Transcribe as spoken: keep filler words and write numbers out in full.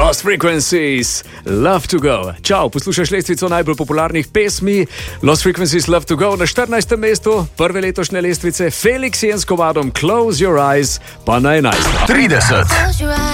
Lost Frequencies, Love to Go. Čau, poslušaš lestvico najbolj popularnih pesmi. Lost Frequencies, Love to Go na štirinajstem mestu prve letošnje lestvice. Felix Jen s komádom Close Your Eyes pa na enajstem. trideset.